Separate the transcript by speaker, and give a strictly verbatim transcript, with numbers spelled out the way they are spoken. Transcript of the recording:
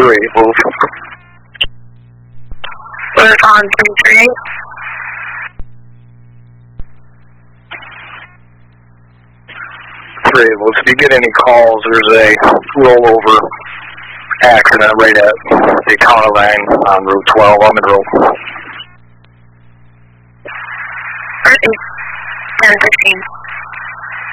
Speaker 1: three, move.
Speaker 2: We're on three three.
Speaker 1: Three, move. If you get any calls, there's a rollover accident right at the county line on Route twelve, Lemon Road.
Speaker 2: ten sixteen.